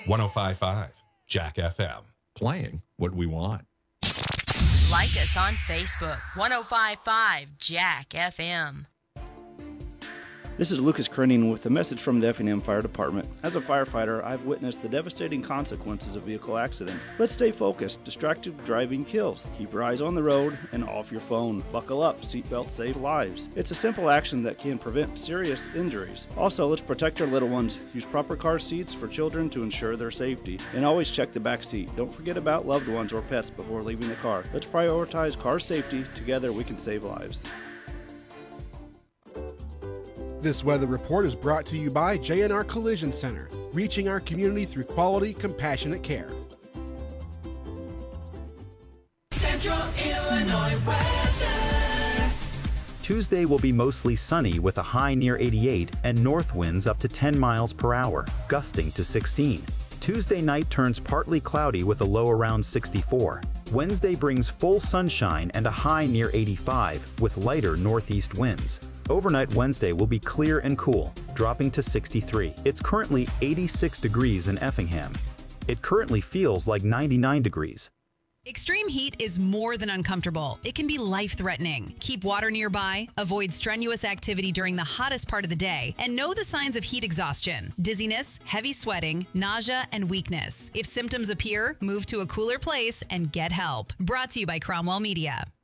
105.5 Jack FM. Playing what we want. Like us on Facebook, 105.5 Jack FM. This is Lucas Krenning with a message from the Effingham Fire Department. As a firefighter, I've witnessed the devastating consequences of vehicle accidents. Let's stay focused. Distracted driving kills. Keep your eyes on the road and off your phone. Buckle up. Seatbelts save lives. It's a simple action that can prevent serious injuries. Also, let's protect our little ones. Use proper car seats for children to ensure their safety. And always check the back seat. Don't forget about loved ones or pets before leaving the car. Let's prioritize car safety. Together we can save lives. This weather report is brought to you by J&R Collision Center, reaching our community through quality, compassionate care. Central Illinois weather. Tuesday will be mostly sunny with a high near 88 and north winds up to 10 miles per hour, gusting to 16. Tuesday night turns partly cloudy with a low around 64. Wednesday brings full sunshine and a high near 85 with lighter northeast winds. Overnight Wednesday will be clear and cool, dropping to 63. It's currently 86 degrees in Effingham. It currently feels like 99 degrees. Extreme heat is more than uncomfortable. It can be life-threatening. Keep water nearby, avoid strenuous activity during the hottest part of the day, and know the signs of heat exhaustion: dizziness, heavy sweating, nausea, and weakness. If symptoms appear, move to a cooler place and get help. Brought to you by Cromwell Media.